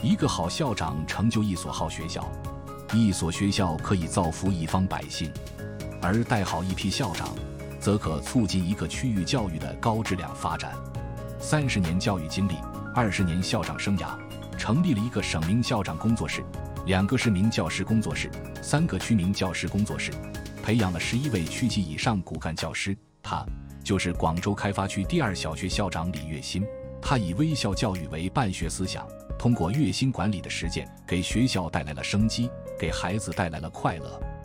一个好校长成就一所好学校，一所学校可以造福一方百姓，而带好一批校长，则可促进一个区域教育的高质量发展。30年教育经历，20年校长生涯，成立了一个省名校长工作室，2个市名教师工作室，3个区名教师工作室，培养了11位区级以上骨干教师。他就是广州开发区第2小学校长李月新。他以微校教育为办学思想，通过月薪管理的实践，给学校带来了生机，给孩子带来了快乐。